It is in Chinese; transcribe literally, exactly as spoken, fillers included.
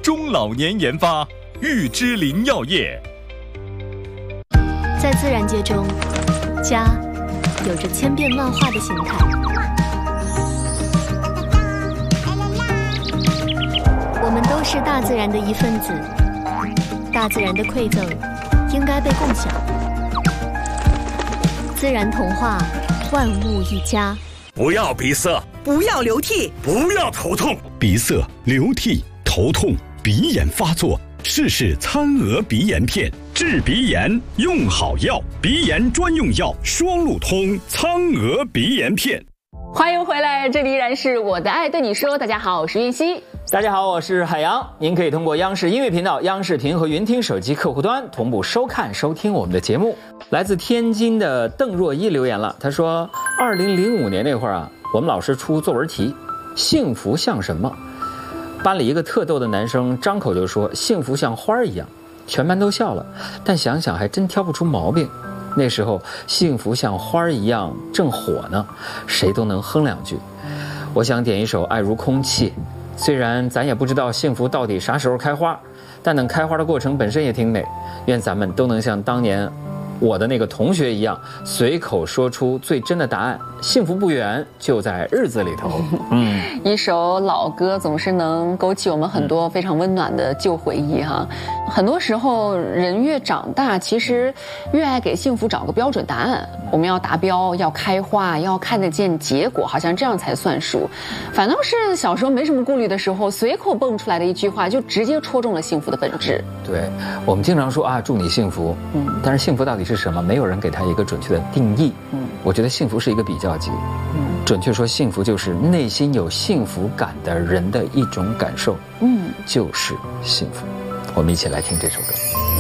中老年研发，玉芝林药业。 在自然界中，家有着千变万化的形态。我们都是大自然的一份子，大自然的馈赠应该被共享。自然童话，万物一家。 不要鼻塞， 不要流涕， 不要头痛。 鼻塞、流涕、头痛、鼻炎发作，试试餐鹅鼻炎片，治鼻炎用好药，鼻炎专用药双路通餐鹅鼻炎片。 欢迎回来，这里依然是我的爱对你说。大家好，我是玉溪。 大家好，我是海洋。您可以通过央视音乐频道、央视频和云听手机客户端同步收看收听我们的节目。来自天津的邓若依留言了，他说二零零五年那会儿啊，我们老师出作文题，幸福像什么？班里一个特逗的男生张口就说幸福像花一样，全班都笑了，但想想还真挑不出毛病。那时候幸福像花一样正火呢，谁都能哼两句。我想点一首爱如空气，虽然咱也不知道幸福到底啥时候开花，但等开花的过程本身也挺美。愿咱们都能像当年我的那个同学一样，随口说出最真的答案，幸福不远，就在日子里头。嗯， 一首老歌总是能勾起我们很多非常温暖的旧回忆哈。很多时候人越长大，其实越爱给幸福找个标准答案，我们要达标，要开花，要看得见结果，好像这样才算数。反倒是小时候没什么顾虑的时候，随口蹦出来的一句话就直接戳中了幸福的本质。 对，我们经常说啊，祝你幸福，嗯，但是幸福到底是什么？没有人给他一个准确的定义。嗯，我觉得幸福是一个比较级。嗯，准确说，幸福就是内心有幸福感的人的一种感受。嗯，就是幸福。我们一起来听这首歌。